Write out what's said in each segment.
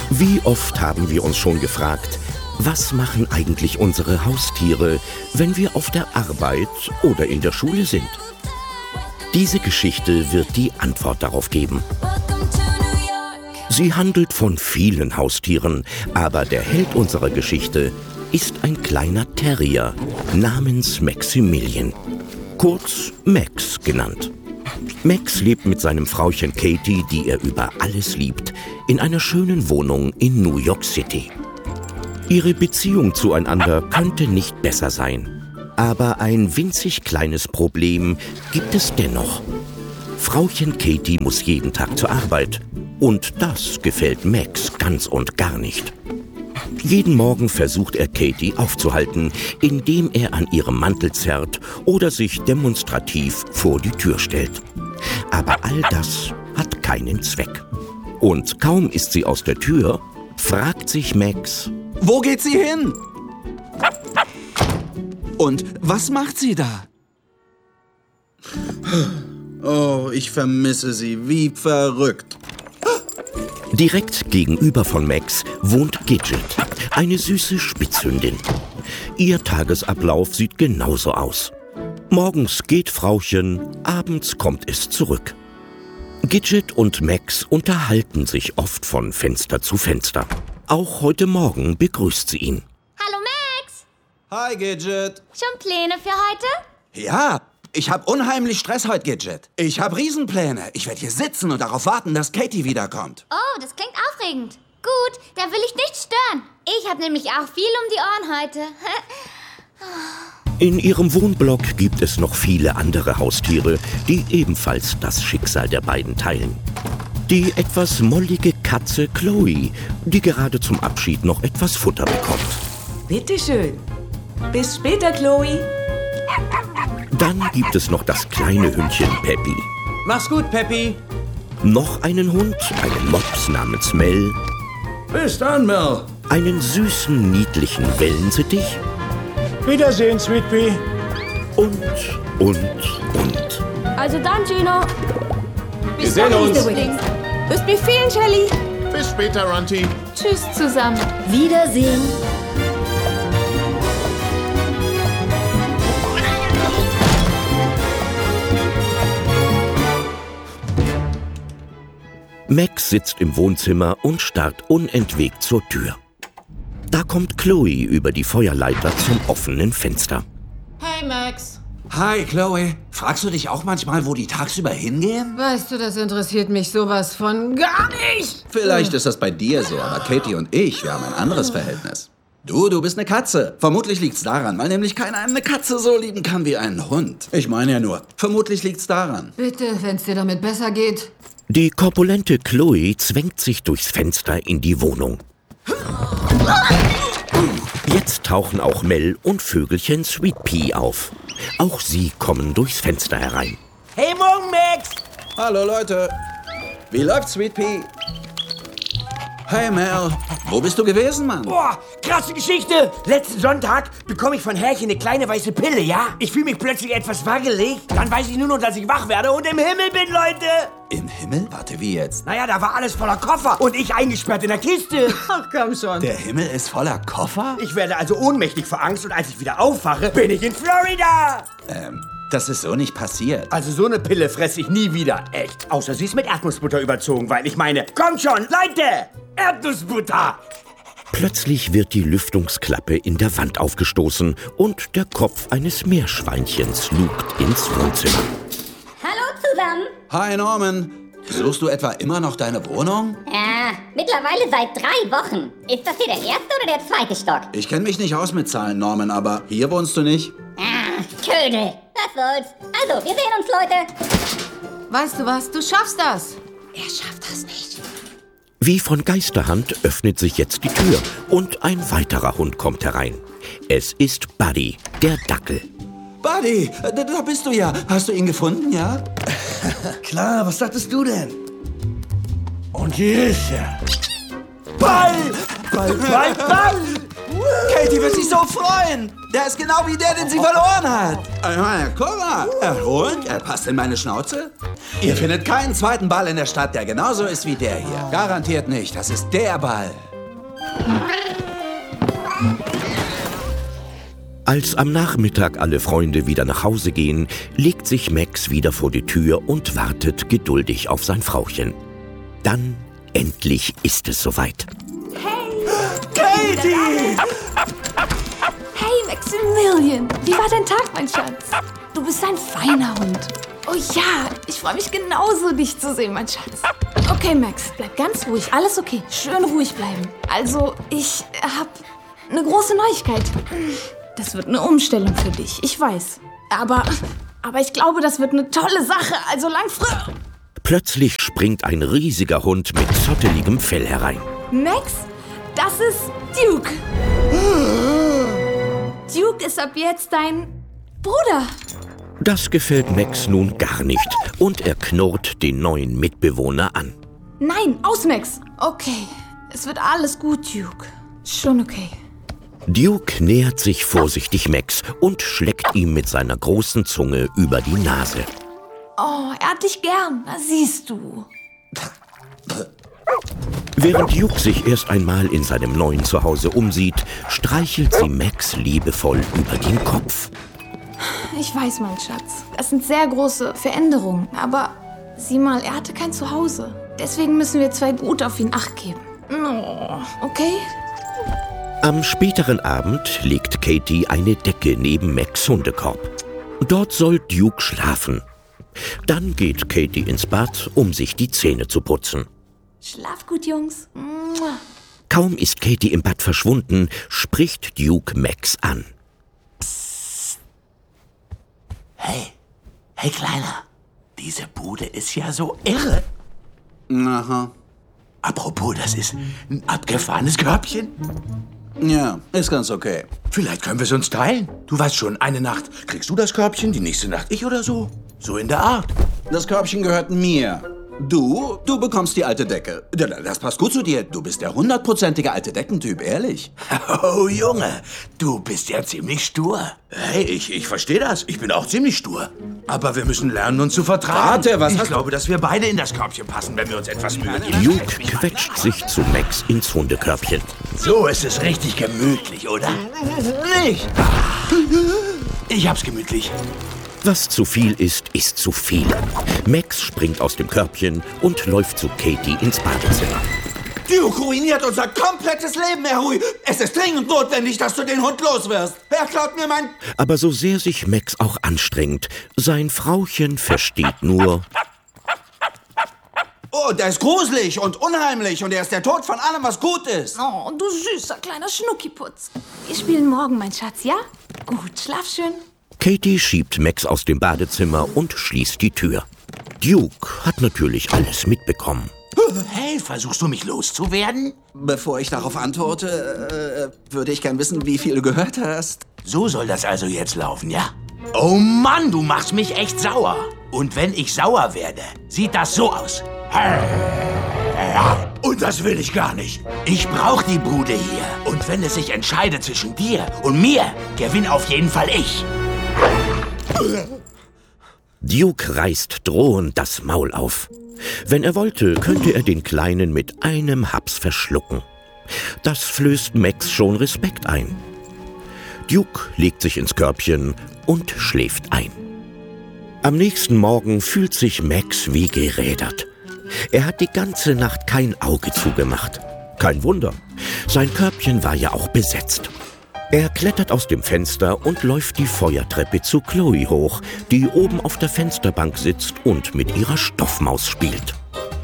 Wie oft haben wir uns schon gefragt, was machen eigentlich unsere Haustiere, wenn wir auf der Arbeit oder in der Schule sind? Diese Geschichte wird die Antwort darauf geben. Sie handelt von vielen Haustieren, aber der Held unserer Geschichte ist ein kleiner Terrier namens Maximilian, kurz Max genannt. Max lebt mit seinem Frauchen Katie, die er über alles liebt, in einer schönen Wohnung in New York City. Ihre Beziehung zueinander könnte nicht besser sein. Aber ein winzig kleines Problem gibt es dennoch. Frauchen Katie muss jeden Tag zur Arbeit. Und das gefällt Max ganz und gar nicht. Jeden Morgen versucht er Katie aufzuhalten, indem er an ihrem Mantel zerrt oder sich demonstrativ vor die Tür stellt. Aber all das hat keinen Zweck. Und kaum ist sie aus der Tür, fragt sich Max: Wo geht sie hin? Und was macht sie da? Oh, ich vermisse sie wie verrückt. Direkt gegenüber von Max wohnt Gidget, eine süße Spitzhündin. Ihr Tagesablauf sieht genauso aus. Morgens geht Frauchen, abends kommt es zurück. Gidget und Max unterhalten sich oft von Fenster zu Fenster. Auch heute Morgen begrüßt sie ihn. Hallo Max! Hi, Gidget. Schon Pläne für heute? Ja, ich habe unheimlich Stress heute, Gidget. Ich habe Riesenpläne. Ich werde hier sitzen und darauf warten, dass Katie wiederkommt. Oh, das klingt aufregend. Gut, da will ich nicht stören. Ich habe nämlich auch viel um die Ohren heute. In ihrem Wohnblock gibt es noch viele andere Haustiere, die ebenfalls das Schicksal der beiden teilen. Die etwas mollige Katze Chloe, die gerade zum Abschied noch etwas Futter bekommt. Bitteschön. Bis später, Chloe. Dann gibt es noch das kleine Hündchen Peppy. Mach's gut, Peppy. Noch einen Hund, einen Mops namens Mel. Bis dann, Mel. Einen süßen, niedlichen Wellensittich. Wiedersehen, Sweet Pea. Und. Also dann, Gino. Wir sehen uns. Wirst mir fehlen, Shelly. Bis später, Runty. Tschüss zusammen. Wiedersehen. Max sitzt im Wohnzimmer und starrt unentwegt zur Tür. Da kommt Chloe über die Feuerleiter zum offenen Fenster. Hey Max. Hi, Chloe. Fragst du dich auch manchmal, wo die tagsüber hingehen? Weißt du, das interessiert mich sowas von gar nicht. Vielleicht ist das bei dir so, aber Katie und ich, wir haben ein anderes Verhältnis. Du bist eine Katze. Vermutlich liegt's daran, weil nämlich keiner eine Katze so lieben kann wie einen Hund. Ich meine ja nur, vermutlich liegt's daran. Bitte, wenn's dir damit besser geht. Die korpulente Chloe zwängt sich durchs Fenster in die Wohnung. Jetzt tauchen auch Mel und Vögelchen Sweet Pea auf. Auch sie kommen durchs Fenster herein. Hey, morgen, Max. Hallo, Leute. Wie läuft's, Sweet Pea? Hey, Mel. Wo bist du gewesen, Mann? Boah, krasse Geschichte. Letzten Sonntag bekomme ich von Herrchen eine kleine weiße Pille, ja? Ich fühle mich plötzlich etwas wackelig. Dann weiß ich nur noch, dass ich wach werde und im Himmel bin, Leute. Im Himmel? Warte, wie jetzt? Naja, da war alles voller Koffer und ich eingesperrt in der Kiste. Ach, komm schon. Der Himmel ist voller Koffer? Ich werde also ohnmächtig vor Angst und als ich wieder aufwache, bin ich in Florida. Das ist so nicht passiert. Also so eine Pille fresse ich nie wieder, echt. Außer sie ist mit Erdnussbutter überzogen, weil ich meine, kommt schon, Leute, Erdnussbutter. Plötzlich wird die Lüftungsklappe in der Wand aufgestoßen und der Kopf eines Meerschweinchens lugt ins Wohnzimmer. Hallo zusammen. Hi, Norman. Suchst du etwa immer noch deine Wohnung? Ja, mittlerweile seit 3 Wochen. Ist das hier der erste oder der zweite Stock? Ich kenne mich nicht aus mit Zahlen, Norman, aber hier wohnst du nicht? Ködel. Was soll's. Also, wir sehen uns, Leute. Weißt du was? Du schaffst das. Er schafft das nicht. Wie von Geisterhand öffnet sich jetzt die Tür und ein weiterer Hund kommt herein. Es ist Buddy, der Dackel. Buddy, da bist du ja. Hast du ihn gefunden, ja? Klar, was dachtest du denn? Und hier ist er. Ball! Ball, Ball, Ball! Katie wird sich so freuen. Der ist genau wie der, den sie verloren hat. Ich meine, guck mal, er passt in meine Schnauze. Ihr findet keinen zweiten Ball in der Stadt, der genauso ist wie der hier. Garantiert nicht, das ist der Ball. Als am Nachmittag alle Freunde wieder nach Hause gehen, legt sich Max wieder vor die Tür und wartet geduldig auf sein Frauchen. Dann, endlich ist es soweit. Katie! Hey, Maximilian. Wie war dein Tag, mein Schatz? Du bist ein feiner Hund. Oh ja, ich freue mich genauso, dich zu sehen, mein Schatz. Okay, Max, bleib ganz ruhig. Alles okay. Schön ruhig bleiben. Also, ich habe eine große Neuigkeit. Das wird eine Umstellung für dich, ich weiß. Aber ich glaube, das wird eine tolle Sache. Also langfristig. Plötzlich springt ein riesiger Hund mit zotteligem Fell herein. Max, das ist Duke. Duke ist ab jetzt dein Bruder. Das gefällt Max nun gar nicht und er knurrt den neuen Mitbewohner an. Nein, aus, Max. Okay, es wird alles gut, Duke. Schon okay. Duke nähert sich vorsichtig Max und schleckt ihm mit seiner großen Zunge über die Nase. Oh, er hat dich gern, na siehst du. Während Duke sich erst einmal in seinem neuen Zuhause umsieht, streichelt sie Max liebevoll über den Kopf. Ich weiß, mein Schatz, das sind sehr große Veränderungen, aber sieh mal, er hatte kein Zuhause. Deswegen müssen wir zwei gut auf ihn Acht geben. Oh, okay? Am späteren Abend legt Katie eine Decke neben Max' Hundekorb. Dort soll Duke schlafen. Dann geht Katie ins Bad, um sich die Zähne zu putzen. Schlaf gut, Jungs. Mua. Kaum ist Katie im Bad verschwunden, spricht Duke Max an. Hey, Kleiner. Diese Bude ist ja so irre. Aha. Apropos, das ist ein abgefahrenes Körbchen. Ja, ist ganz okay. Vielleicht können wir es uns teilen. Du weißt schon, eine Nacht kriegst du das Körbchen, die nächste Nacht ich oder so. So in der Art. Das Körbchen gehört mir. Du bekommst die alte Decke. Das passt gut zu dir. Du bist der 100%ige alte Deckentyp, ehrlich. Oh, Junge, du bist ja ziemlich stur. Hey, ich verstehe das. Ich bin auch ziemlich stur. Aber wir müssen lernen, uns zu vertragen. Warte, was Ich hast glaube, dass wir beide in das Körbchen passen, wenn wir uns etwas Mühe geben. Duke quetscht sich zu Max ins Hundekörbchen. So ist es richtig gemütlich, oder? Nicht. Ich hab's gemütlich. Was zu viel ist, ist zu viel. Max springt aus dem Körbchen und läuft zu Katie ins Badezimmer. Duke ruiniert unser komplettes Leben, Herr Hui. Es ist dringend notwendig, dass du den Hund loswirst. Er klaut mir mein... Aber so sehr sich Max auch anstrengt, sein Frauchen versteht nur... Oh, der ist gruselig und unheimlich und er ist der Tod von allem, was gut ist. Oh, du süßer kleiner Schnuckiputz. Wir spielen morgen, mein Schatz, ja? Gut, schlaf schön. Katie schiebt Max aus dem Badezimmer und schließt die Tür. Duke hat natürlich alles mitbekommen. Hey, versuchst du mich loszuwerden? Bevor ich darauf antworte, würde ich gern wissen, wie viel du gehört hast. So soll das also jetzt laufen, ja? Oh Mann, du machst mich echt sauer. Und wenn ich sauer werde, sieht das so aus. Und das will ich gar nicht. Ich brauche die Bude hier. Und wenn es sich entscheidet zwischen dir und mir, gewinne auf jeden Fall ich. Duke reißt drohend das Maul auf. Wenn er wollte, könnte er den Kleinen mit einem Haps verschlucken. Das flößt Max schon Respekt ein. Duke legt sich ins Körbchen und schläft ein. Am nächsten Morgen fühlt sich Max wie gerädert. Er hat die ganze Nacht kein Auge zugemacht. Kein Wunder, sein Körbchen war ja auch besetzt. Er klettert aus dem Fenster und läuft die Feuertreppe zu Chloe hoch, die oben auf der Fensterbank sitzt und mit ihrer Stoffmaus spielt.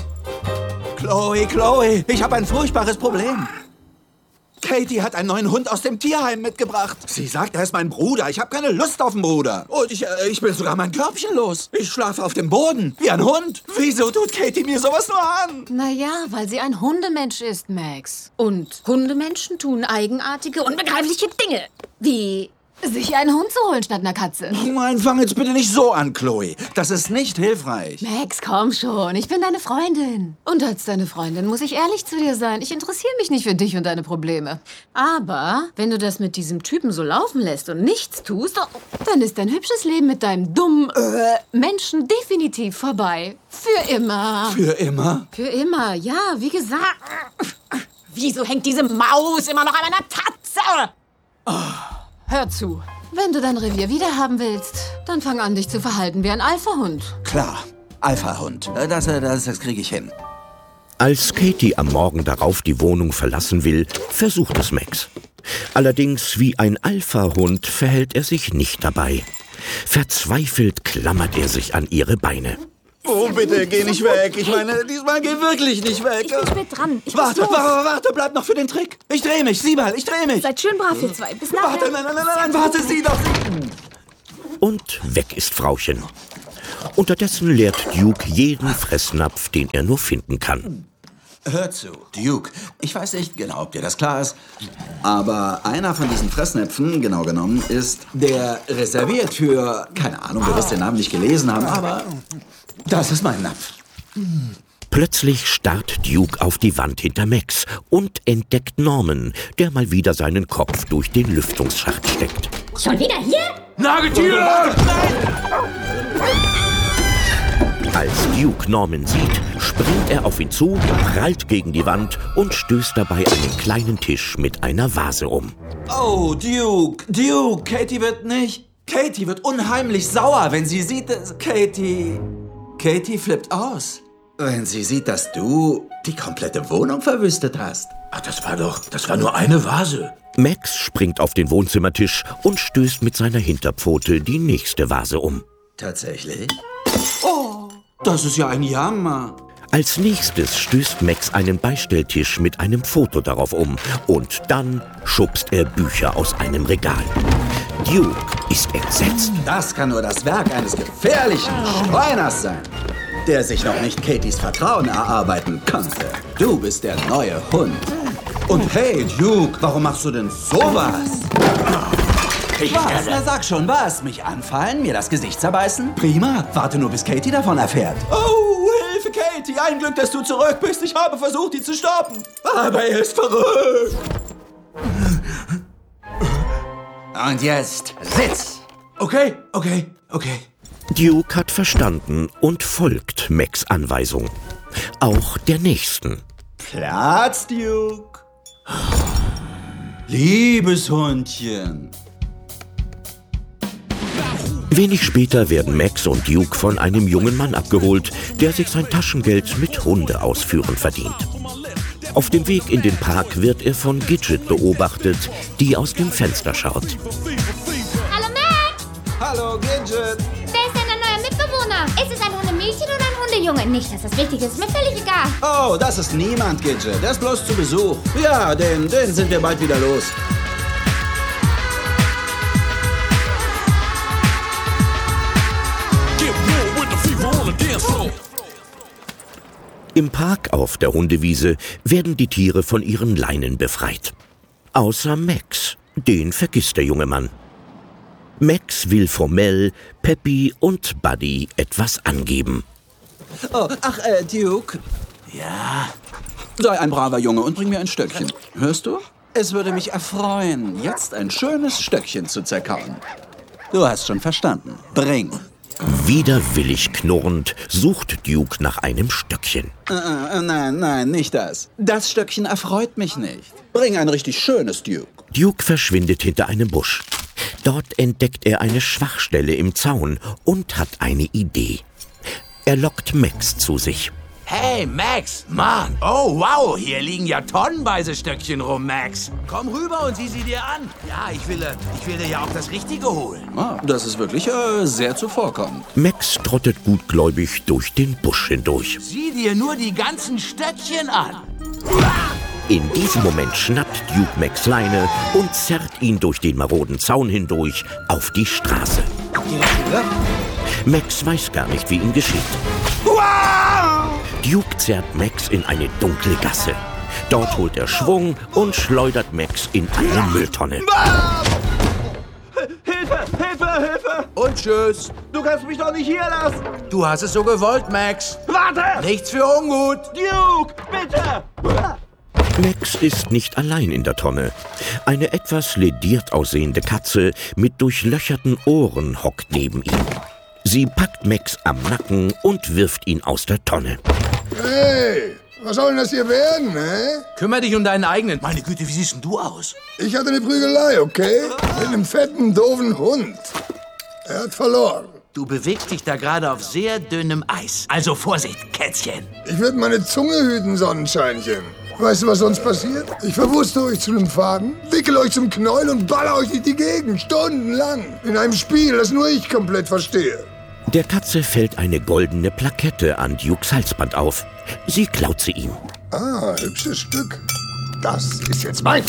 Chloe, ich habe ein furchtbares Problem. Katie hat einen neuen Hund aus dem Tierheim mitgebracht. Sie sagt, er ist mein Bruder. Ich habe keine Lust auf den Bruder. Und ich bin sogar mein Körbchen los. Ich schlafe auf dem Boden, wie ein Hund. Wieso tut Katie mir sowas nur an? Naja, weil sie ein Hundemensch ist, Max. Und Hundemenschen tun eigenartige, unbegreifliche Dinge. Wie sich einen Hund zu holen statt einer Katze. Nein, fang jetzt bitte nicht so an, Chloe. Das ist nicht hilfreich. Max, komm schon. Ich bin deine Freundin. Und als deine Freundin muss ich ehrlich zu dir sein. Ich interessiere mich nicht für dich und deine Probleme. Aber wenn du das mit diesem Typen so laufen lässt und nichts tust, dann ist dein hübsches Leben mit deinem dummen Menschen definitiv vorbei. Für immer. Für immer? Für immer, ja, wie gesagt. Wieso hängt diese Maus immer noch an meiner Tatze? Hör zu. Wenn du dein Revier wiederhaben willst, dann fang an, dich zu verhalten wie ein Alpha-Hund. Klar, Alpha-Hund. Das kriege ich hin. Als Katie am Morgen darauf die Wohnung verlassen will, versucht es Max. Allerdings wie ein Alpha-Hund verhält er sich nicht dabei. Verzweifelt klammert er sich an ihre Beine. Oh, bitte, geh nicht weg. Ich meine, diesmal geh wirklich nicht weg. Ich bin spät dran. Warte, bleib noch für den Trick. Ich dreh mich, sieh mal, ich dreh mich. Seid schön brav, ihr zwei. Bis nachher. Nein, warte, sieh doch. Und weg ist Frauchen. Unterdessen leert Duke jeden Fressnapf, den er nur finden kann. Hör zu, Duke. Ich weiß nicht genau, ob dir das klar ist, aber einer von diesen Fressnäpfen, genau genommen, ist der reserviert für, keine Ahnung, du wirst den Namen nicht gelesen haben, aber das ist mein Napf. Plötzlich starrt Duke auf die Wand hinter Max und entdeckt Norman, der mal wieder seinen Kopf durch den Lüftungsschacht steckt. Schon wieder hier? Nagetier! Als Duke Norman sieht, springt er auf ihn zu, prallt gegen die Wand und stößt dabei einen kleinen Tisch mit einer Vase um. Oh, Duke, Katie wird unheimlich sauer, wenn sie sieht, dass Katie flippt aus. Wenn sie sieht, dass du die komplette Wohnung verwüstet hast. Ach, das war nur eine Vase. Max springt auf den Wohnzimmertisch und stößt mit seiner Hinterpfote die nächste Vase um. Tatsächlich? Oh, das ist ja ein Jammer. Als nächstes stößt Max einen Beistelltisch mit einem Foto darauf um und dann schubst er Bücher aus einem Regal. Duke ist entsetzt. Das kann nur das Werk eines gefährlichen Schreiners sein, der sich noch nicht Katies Vertrauen erarbeiten konnte. Du bist der neue Hund. Und hey, Duke, warum machst du denn sowas? Was? Na sag schon, was? Mich anfallen? Mir das Gesicht zerbeißen? Prima, warte nur, bis Katie davon erfährt. Oh, Hilfe, Katie! Ein Glück, dass du zurück bist. Ich habe versucht, ihn zu stoppen. Aber er ist verrückt. Und jetzt, sitz! Okay. Duke hat verstanden und folgt Max' Anweisung. Auch der nächsten. Platz, Duke. Liebes Hundchen. Wenig später werden Max und Duke von einem jungen Mann abgeholt, der sich sein Taschengeld mit Hundeausführen verdient. Auf dem Weg in den Park wird er von Gidget beobachtet, die aus dem Fenster schaut. Hallo Max! Hallo, Gidget. Wer ist denn dein neuer Mitbewohner? Ist es ein Hundemädchen oder ein Hundejunge? Nicht, dass das wichtig ist. Mir völlig egal. Oh, das ist niemand, Gidget. Der ist bloß zu Besuch. Ja, den sind wir bald wieder los. Im Park auf der Hundewiese werden die Tiere von ihren Leinen befreit. Außer Max, den vergisst der junge Mann. Max will formell Peppy und Buddy etwas angeben. Oh, Duke. Ja? Sei ein braver Junge und bring mir ein Stöckchen. Hörst du? Es würde mich erfreuen, jetzt ein schönes Stöckchen zu zerkauen. Du hast schon verstanden. Bring. Widerwillig knurrend sucht Duke nach einem Stöckchen. Nein, nicht das. Das Stöckchen erfreut mich nicht. Bring ein richtig schönes, Duke. Duke verschwindet hinter einem Busch. Dort entdeckt er eine Schwachstelle im Zaun und hat eine Idee. Er lockt Max zu sich. Hey, Max! Mann! Oh, wow! Hier liegen ja tonnenweise Stöckchen rum, Max. Komm rüber und sieh sie dir an. Ja, ich will dir ja auch das Richtige holen. Ah, das ist wirklich sehr zuvorkommend. Max trottet gutgläubig durch den Busch hindurch. Sieh dir nur die ganzen Stöckchen an. In diesem Moment schnappt Duke Max Leine und zerrt ihn durch den maroden Zaun hindurch auf die Straße. Max weiß gar nicht, wie ihm geschieht. Duke zerrt Max in eine dunkle Gasse. Dort holt er Schwung und schleudert Max in eine Mülltonne. Hilfe! Hilfe! Hilfe! Und tschüss. Du kannst mich doch nicht hier lassen! Du hast es so gewollt, Max. Warte! Nichts für ungut. Duke, bitte! Max ist nicht allein in der Tonne. Eine etwas lediert aussehende Katze mit durchlöcherten Ohren hockt neben ihm. Sie packt Max am Nacken und wirft ihn aus der Tonne. Hey, was soll denn das hier werden, hä? Kümmer dich um deinen eigenen. Meine Güte, wie siehst denn du aus? Ich hatte eine Prügelei, okay? Mit einem fetten, doofen Hund. Er hat verloren. Du bewegst dich da gerade auf sehr dünnem Eis. Also Vorsicht, Kätzchen. Ich würde meine Zunge hüten, Sonnenscheinchen. Weißt du, was sonst passiert? Ich verwurste euch zu einem Faden, wickel euch zum Knäuel und baller euch durch die Gegend, stundenlang. In einem Spiel, das nur ich komplett verstehe. Der Katze fällt eine goldene Plakette an Dukes Halsband auf. Sie klaut sie ihm. Ah, hübsches Stück. Das ist jetzt meins.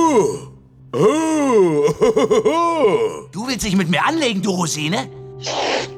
Du willst dich mit mir anlegen, du Rosine?